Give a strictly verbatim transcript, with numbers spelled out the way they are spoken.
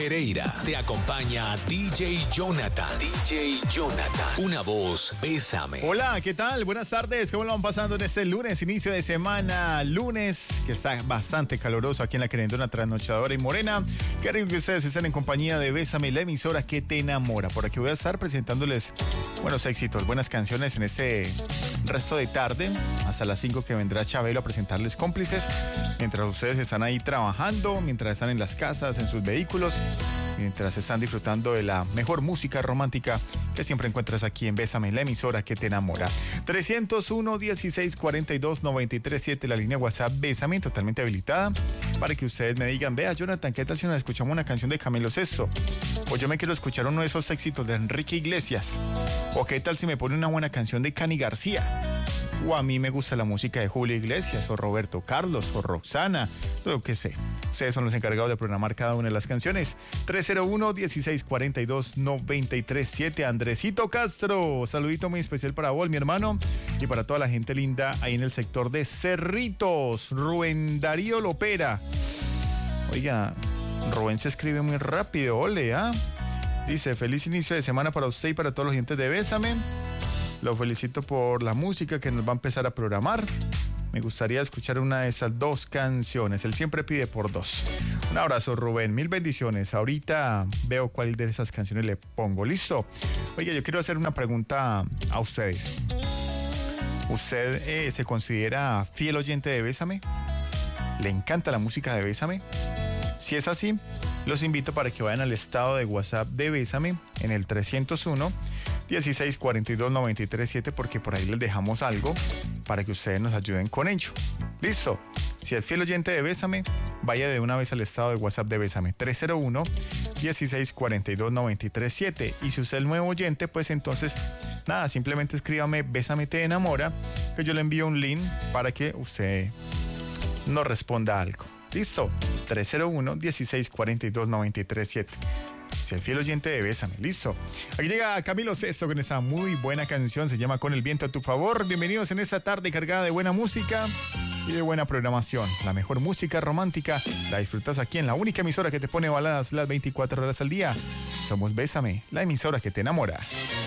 Pereira. Te acompaña D J Jonathan. D J Jonathan. Una voz, bésame. Hola, ¿qué tal? Buenas tardes. ¿Cómo lo van pasando en este lunes, inicio de semana? Lunes que está bastante caluroso aquí en la querendona trasnochadora y morena. Qué rico que ustedes estén en compañía de Bésame, la emisora que te enamora. Por aquí voy a estar presentándoles buenos éxitos, buenas canciones en este resto de tarde. Hasta las cinco que vendrá Chabelo a presentarles Cómplices. Mientras ustedes están ahí trabajando, mientras están en las casas, en sus vehículos, mientras están disfrutando de la mejor música romántica que siempre encuentras aquí en Bésame, la emisora que te enamora. trescientos uno, dieciséis, cuarenta y dos, noventa y tres, siete, la línea WhatsApp Bésame, totalmente habilitada, para que ustedes me digan, vea Jonathan, ¿qué tal si nos escuchamos una canción de Camilo Sesto? O yo me quiero escuchar uno de esos éxitos de Enrique Iglesias. O qué tal si me pone una buena canción de Cani García. O a mí me gusta la música de Julio Iglesias, o Roberto Carlos, o Roxana, lo que sé. Ustedes son los encargados de programar cada una de las canciones. tres cero uno, dieciséis, cuarenta y dos, noventa y tres, siete. Andresito Castro, saludito muy especial para vos, mi hermano, y para toda la gente linda ahí en el sector de Cerritos. Rubén Darío Lopera. Oiga, Rubén se escribe muy rápido, ole, ¿ah? Dice, feliz inicio de semana para usted y para todos los oyentes de Bésame. Lo felicito por la música que nos va a empezar a programar. Me gustaría escuchar una de esas dos canciones. Él siempre pide por dos. Un abrazo, Rubén. Mil bendiciones. Ahorita veo cuál de esas canciones le pongo. ¿Listo? Oye, yo quiero hacer una pregunta a ustedes. ¿Usted eh, se considera fiel oyente de Bésame? ¿Le encanta la música de Bésame? Si es así, los invito para que vayan al estado de WhatsApp de Bésame en el trescientos uno, dieciséis, cuarenta y dos, noventa y tres, siete, porque por ahí les dejamos algo para que ustedes nos ayuden con ello. ¿Listo? Si es fiel oyente de Bésame, vaya de una vez al estado de WhatsApp de Bésame, tres cero uno, dieciséis, cuarenta y dos, noventa y tres, siete. Y si usted es nuevo oyente, pues entonces, nada, simplemente escríbame Bésame te enamora, que yo le envío un link para que usted nos responda algo. ¿Listo? tres cero uno, dieciséis, cuarenta y dos, noventa y tres, siete. Si el fiel oyente de Bésame, listo. Aquí llega Camilo Sesto con esa muy buena canción, se llama Con el viento a tu favor. Bienvenidos en esta tarde cargada de buena música y de buena programación. La mejor música romántica la disfrutas aquí en la única emisora que te pone baladas las veinticuatro horas al día. Somos Bésame, la emisora que te enamora.